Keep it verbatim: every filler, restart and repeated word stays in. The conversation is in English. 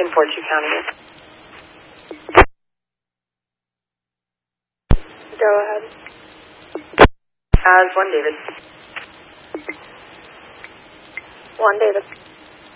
in Fortune County. Go ahead. As one David. One David.